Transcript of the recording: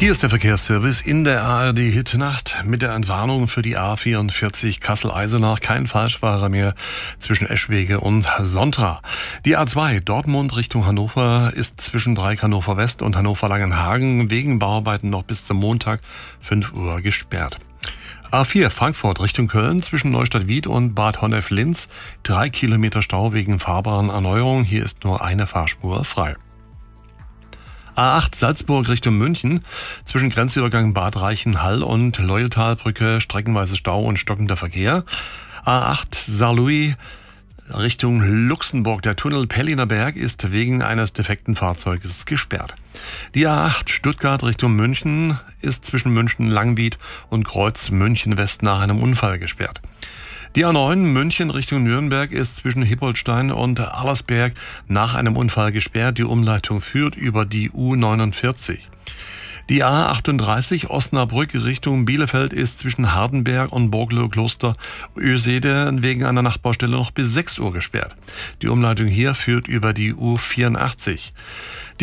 Hier ist der Verkehrsservice in der ARD-Hit-Nacht mit der Entwarnung für die A44 Kassel-Eisenach. Kein Falschfahrer mehr zwischen Eschwege und Sontra. Die A2 Dortmund Richtung Hannover ist zwischen Dreieck Hannover West und Hannover Langenhagen wegen Bauarbeiten noch bis zum Montag 5 Uhr gesperrt. A4 Frankfurt Richtung Köln zwischen Neustadt-Wied und Bad Honnef-Linz 3 Kilometer Stau wegen Fahrbahnerneuerung. Hier ist nur eine Fahrspur frei. A8 Salzburg Richtung München zwischen Grenzübergang Bad Reichenhall und Leueltalbrücke streckenweise Stau und stockender Verkehr. A8 Saarlouis Richtung Luxemburg. Der Tunnel Pelliner Berg ist wegen eines defekten Fahrzeuges gesperrt. Die A8 Stuttgart Richtung München ist zwischen München-Langwied und Kreuz München West nach einem Unfall gesperrt. Die A9 München Richtung Nürnberg ist zwischen Hippolstein und Allersberg nach einem Unfall gesperrt. Die Umleitung führt über die U49. Die A38 Osnabrück Richtung Bielefeld ist zwischen Hardenberg und Borglow-Kloster Ösede wegen einer Nachtbaustelle noch bis 6 Uhr gesperrt. Die Umleitung hier führt über die U84.